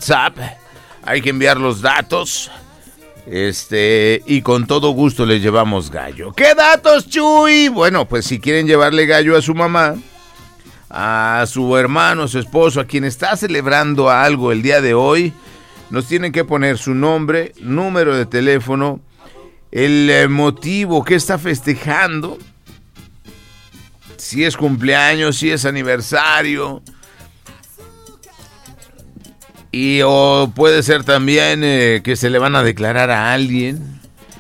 WhatsApp. Hay que enviar los datos. Y con todo gusto les llevamos gallo. ¿Qué datos, Chuy? Bueno, pues si quieren llevarle gallo a su mamá, a su hermano, a su esposo, a quien está celebrando algo el día de hoy, nos tienen que poner su nombre, número de teléfono, el motivo que está festejando, si es cumpleaños, si es aniversario, o puede ser también que se le van a declarar a alguien,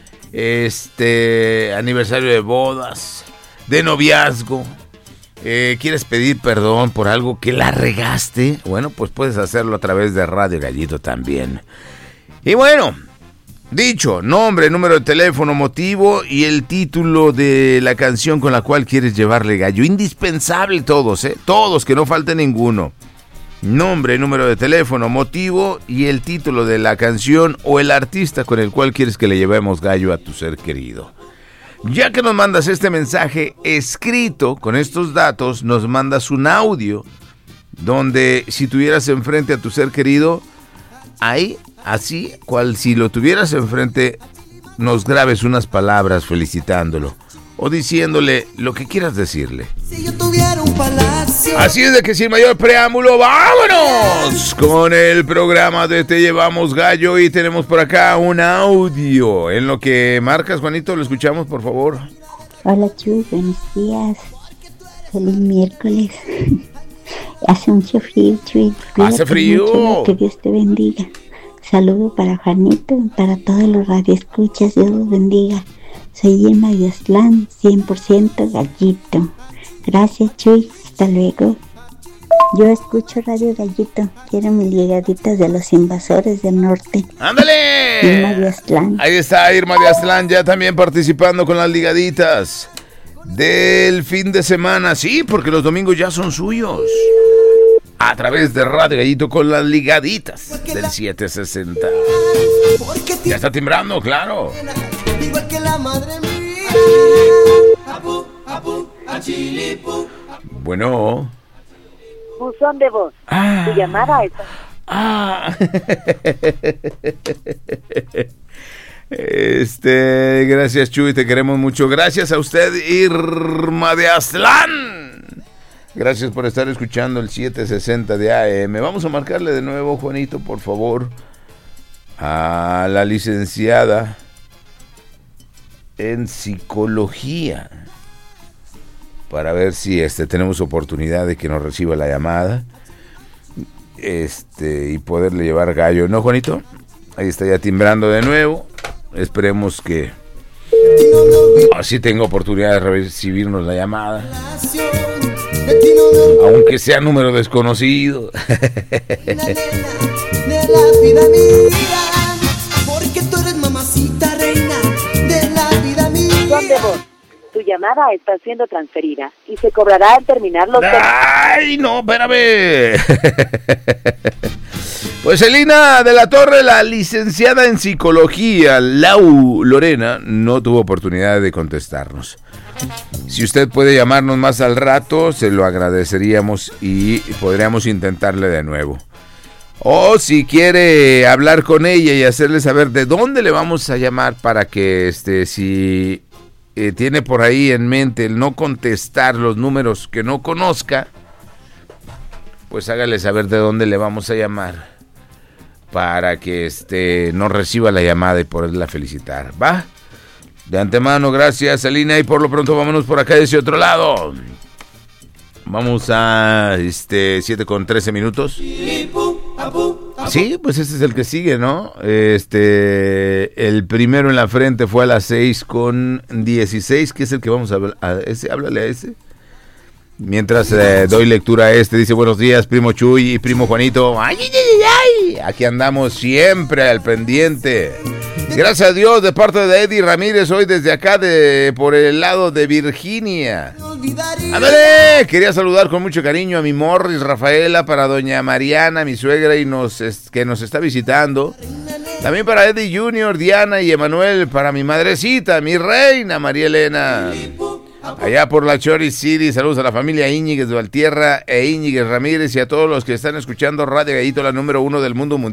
aniversario de bodas, de noviazgo. ¿Quieres pedir perdón por algo que la regaste? Bueno, pues puedes hacerlo a través de Radio Gallito también. Y bueno, dicho, nombre, número de teléfono, motivo y el título de la canción con la cual quieres llevarle gallo. Indispensable todos, todos, que no falte ninguno. Nombre, número de teléfono, motivo y el título de la canción o el artista con el cual quieres que le llevemos gallo a tu ser querido. Ya que nos mandas este mensaje escrito con estos datos, nos mandas un audio donde si tuvieras enfrente a tu ser querido, ahí, así, cual si lo tuvieras enfrente, nos grabes unas palabras felicitándolo o diciéndole lo que quieras decirle. Si yo tuviera un palacio. Así es de que sin mayor preámbulo, ¡vámonos! Con el programa de Te Llevamos Gallo y tenemos por acá un audio. En lo que marcas, Juanito, lo escuchamos, por favor. Hola, Chuy, buenos días. Feliz miércoles. Hace mucho frío, Chuy. Hace frío. Mucho, que Dios te bendiga. Saludo para Juanito, para todos los radioescuchas, Dios los bendiga. Soy Irma de Aztlán, 100% gallito. Gracias, Chuy. Hasta luego. Yo escucho Radio Gallito. Quiero mis ligaditas de los invasores del norte. ¡Ándale! Irma de Aztlán. Ahí está Irma de Aztlán, ya también participando con las ligaditas del fin de semana. Sí, porque los domingos ya son suyos. A través de Radio Gallito con las ligaditas del 760. Ya está timbrando, claro. Igual que la madre mía. Apu, apu, achilipu. Bueno. Buzón de voz. Tu llamada es... Gracias, Chuy, te queremos mucho. Gracias a usted, Irma de Aztlán. Gracias por estar escuchando el 760 de AM. Vamos a marcarle de nuevo, Juanito, por favor, a la licenciada en psicología para ver si tenemos oportunidad de que nos reciba la llamada y poderle llevar gallo, ¿no, Juanito? Ahí está ya timbrando de nuevo. Esperemos que así tenga oportunidad de recibirnos la llamada, aunque sea número desconocido. Porque tú eres mamacita reina de la vida mía. Buzón de voz. Tu llamada está siendo transferida y se cobrará al terminar los... ¡Ay, no, espérame! Pues Elina de la Torre, la licenciada en psicología, Lorena, no tuvo oportunidad de contestarnos. Si usted puede llamarnos más al rato, se lo agradeceríamos y podríamos intentarle de nuevo. O si quiere hablar con ella y hacerle saber de dónde le vamos a llamar para que si tiene por ahí en mente el no contestar los números que no conozca, pues hágale saber de dónde le vamos a llamar para que no reciba la llamada y poderla felicitar. ¿Va? De antemano, gracias, Alina, y por lo pronto vámonos por acá de ese otro lado. Vamos a 7:13. Sí, pues este es el que sigue, ¿no? El primero en la frente fue a las 6:16, que es el que vamos a hablar. Háblale a ese. Mientras doy lectura a dice: buenos días, primo Chuy y primo Juanito. ¡Ay, ay, ay, ay! Aquí andamos siempre al pendiente. Gracias a Dios, de parte de Eddie Ramírez, hoy desde acá, por el lado de Virginia. ¡Ándale! Quería saludar con mucho cariño a mi Morris Rafaela, para doña Mariana, mi suegra, que nos está visitando. También para Eddie Junior, Diana y Emanuel, para mi madrecita, mi reina, María Elena. Allá por la Chori City, saludos a la familia Íñiguez de Valtierra e Íñiguez Ramírez y a todos los que están escuchando Radio Gallito, la número 1 del mundo mundial.